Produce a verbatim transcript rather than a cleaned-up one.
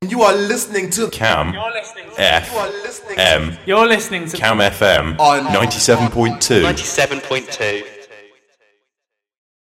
You are listening to Cam You're listening to F You are listening M. You're listening to Cam F M on ninety-seven point two. ninety-seven point two.